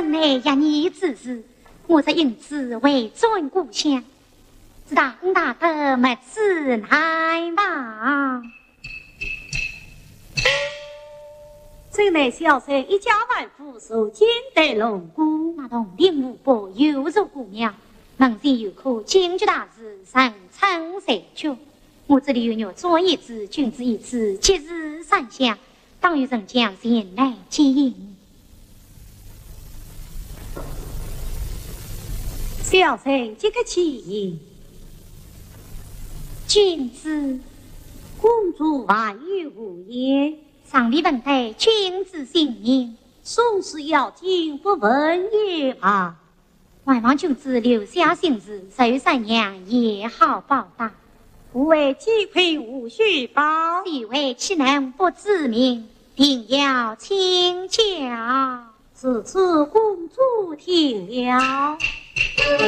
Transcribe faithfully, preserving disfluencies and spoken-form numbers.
本来一年之事，我则因此为转故乡，只当大德没此难忘。 这乃小生一家万户受兼得龙姑， 那同林无伯有如姑娘，门前有棵金菊大树，人称三绝。我这里有鸟做一枝，君子一枝，吉日三香，当有人将前来接应。 小生这个起因， 君子公主万语无言， 上礼问得君子姓名， 宋氏要紧不问也罢。 万望君子留下姓氏，受三娘也好报答。 不为鸡亏无须报， 以为岂能不知名？定要请教。 此次公主听了。